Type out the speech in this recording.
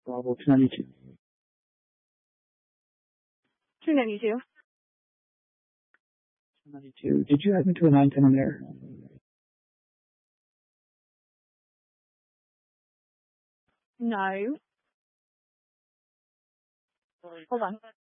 Bravo 292. 292. 292. Did you happen to a 910 on there? No. Hold on.